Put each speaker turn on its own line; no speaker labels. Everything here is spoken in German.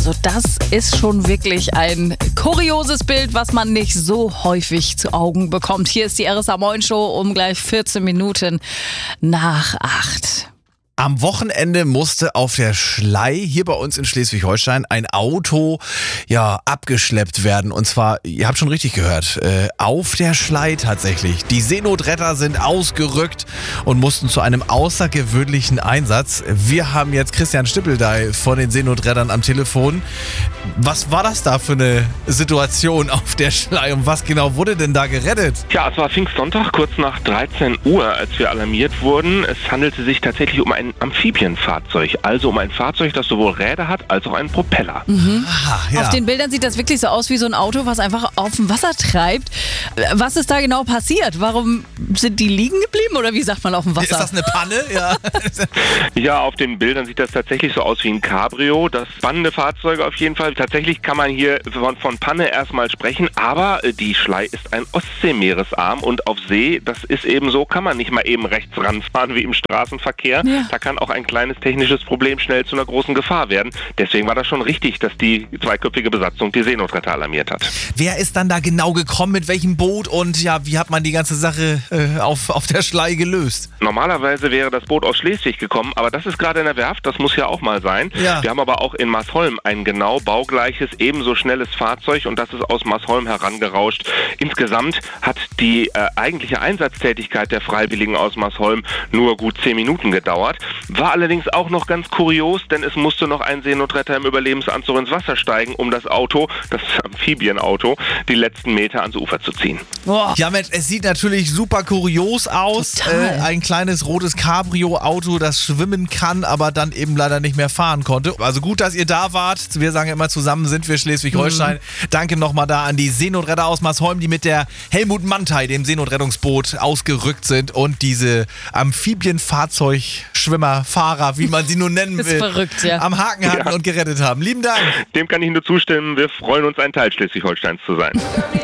Also das ist schon wirklich ein kurioses Bild, was man nicht so häufig zu Augen bekommt. Hier ist die RSA Moin Show um gleich 14 Minuten nach 8.
Am Wochenende musste auf der Schlei hier bei uns in Schleswig-Holstein ein Auto abgeschleppt werden. Und zwar, ihr habt schon richtig gehört, auf der Schlei tatsächlich. Die Seenotretter sind ausgerückt und mussten zu einem außergewöhnlichen Einsatz. Wir haben jetzt Christian Stippeldey von den Seenotrettern am Telefon. Was war das da für eine Situation auf der Schlei und was genau wurde denn da gerettet?
Ja, es war Pfingstsonntag, kurz nach 13 Uhr, als wir alarmiert wurden. Es handelte sich tatsächlich um ein Amphibienfahrzeug, also um ein Fahrzeug, das sowohl Räder hat als auch einen Propeller.
Aha, ja.
Auf den Bildern sieht das wirklich so aus wie so ein Auto, was einfach auf dem Wasser treibt. Was ist da genau passiert? Warum sind die liegen geblieben oder wie sagt man auf dem Wasser?
Ist das eine Panne? Ja.
Ja, auf den Bildern sieht das tatsächlich so aus wie ein Cabrio. Das spannende Fahrzeug auf jeden Fall. Tatsächlich kann man hier von Panne erstmal sprechen, aber die Schlei ist ein Ostseemeeresarm und auf See, das ist eben so, kann man nicht mal eben rechts ranfahren wie im Straßenverkehr.
Ja.
Da kann auch ein kleines technisches Problem schnell zu einer großen Gefahr werden. Deswegen war das schon richtig, dass die zweiköpfige Besatzung die Seenotretter alarmiert hat.
Wer ist dann da genau gekommen, mit welchem Boot und wie hat man die ganze Sache auf der Schlei gelöst?
Normalerweise wäre das Boot aus Schleswig gekommen, aber das ist gerade in der Werft, das muss ja auch mal sein.
Ja.
Wir haben aber auch in Marsholm ein genau baugleiches, ebenso schnelles Fahrzeug und das ist aus Marsholm herangerauscht. Insgesamt hat die eigentliche Einsatztätigkeit der Freiwilligen aus Marsholm nur gut 10 Minuten gedauert. War allerdings auch noch ganz kurios, denn es musste noch ein Seenotretter im Überlebensanzug ins Wasser steigen, um das Auto, das Amphibienauto, die letzten Meter ans Ufer zu ziehen.
Boah.
Ja Mensch, es sieht natürlich super kurios aus.
Total.
Ein kleines rotes Cabrio-Auto, das schwimmen kann, aber dann eben leider nicht mehr fahren konnte. Also gut, dass ihr da wart. Wir sagen immer, zusammen sind wir Schleswig-Holstein. Danke nochmal da an die Seenotretter aus Marsholm, die mit der Helmut Mantei, dem Seenotrettungsboot, ausgerückt sind und diese Amphibienfahrzeugschwimmer, Fahrer, wie man sie nun nennen will,
Ist verrückt, ja.
am Haken hatten und gerettet haben. Lieben Dank.
Dem kann ich nur zustimmen. Wir freuen uns, ein Teil Schleswig-Holsteins zu sein.